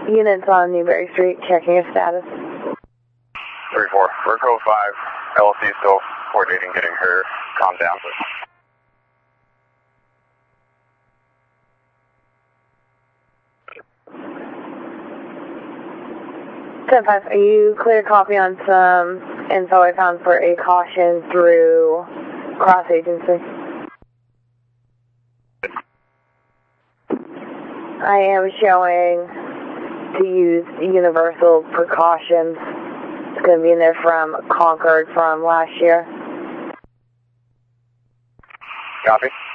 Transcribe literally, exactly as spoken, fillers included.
Units on Newberry Street, checking your status. three four, Verco five, L C still coordinating getting her calmed down. ten five, are you clear copy on some info I found for a caution through cross agency? I am showing to use universal precautions. It's going to be in there from Concord from last year. Copy.